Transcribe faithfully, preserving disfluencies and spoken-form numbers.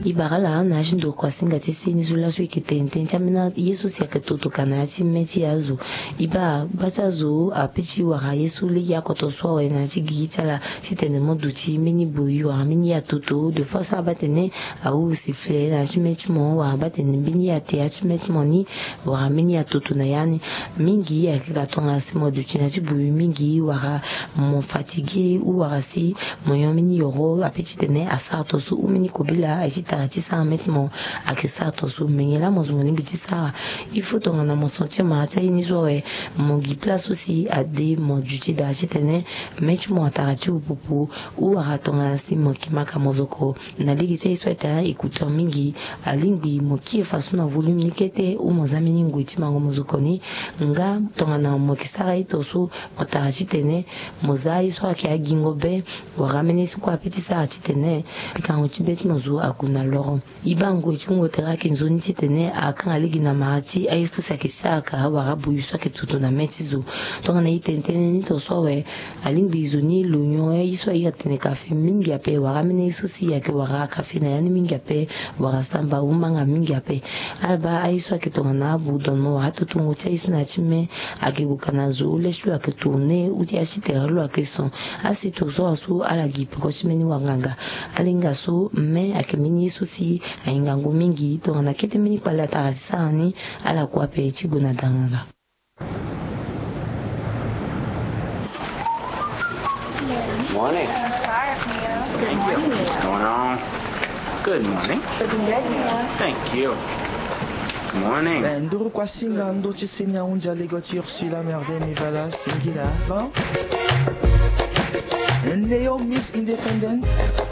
Ibarala na jindo kwa singa tisi ni zula sui kitente chamina Yesu sia ketutu kana chi mechi azu iba bacha zu apichi wa Yesu li ya kotoso wa na chi gitala chitene moduchi mini buyu wa mini ya tutu de fois ça batene au siffler na chi mechi mo wa batene bini ya te chi mechi moni wa mini ya tutu na yani mingi ya kikatonga si moduchi na chi buyu mingi wa mon fatigué ou wa si moyo mini yoro apichi tene asato su umini kobila ajita tisa metmo akisato su mengela mozumoni bitisa il faut donc na mon sentir ma ta ini zoe mon gi place aussi à des mon duty da chitene metmo atarachi upupu ou aratonga si mo kimaka mozoko na ligi sei sweta écouteur mingi alingbi mo ki façon na volume nikete ou mozamini ngwiti mango mozokoni nga tonga na mo kisara itosu atarachi tene mozai so akia gingobe warameni su kwa pitisa chitene pikango chibet mozu akuna loro ibango chungo teraki nzoni chitene akanga ligi na machi ayistu sakisaka warabu yuswa ketutu na metizu tonga na itentene ni tosowe alingbi izoni lunyo yiswa yatene kafe mingi ape waramene isusi yake wara kafe na yani mingi ape warasamba umanga mingi ape alba ayiswa ketonga na budono hatu tungo cha isu na chime akigukana zu uleshu aketune uti asiteralo akeson asitu so asu ala gipiko chimeni wanganga alinga su me akemini susi aingangu mingi tonga na kete mini pala tarasani ala kwa pe chiguna danganga. Morning. I'm sorry, Mia. Thank you. What's going on? Good morning. Looking good, Mia. Thank you. Good morning. Ben, nduru kwa singa ndo chisenya unja legoti Ursula merveille mi vala singila. Bon. And Leo Miss Independent.